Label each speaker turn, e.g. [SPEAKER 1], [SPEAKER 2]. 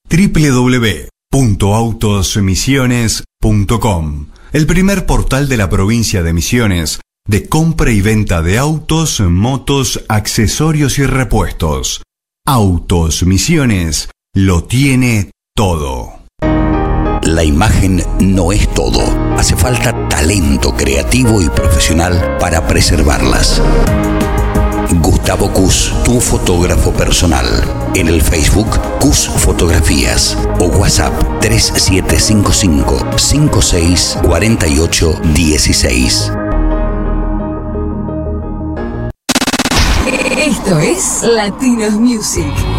[SPEAKER 1] www.autosmisiones.com, el primer portal de la provincia de Misiones de compra y venta de autos, motos, accesorios y repuestos. Autos Misiones lo tiene todo.
[SPEAKER 2] La imagen no es todo. Hace falta talento creativo y profesional para preservarlas. Gustavo Cus, tu fotógrafo personal. En el Facebook, Cus Fotografías. O WhatsApp 3755 56 48 16.
[SPEAKER 3] Esto es Latinos Music.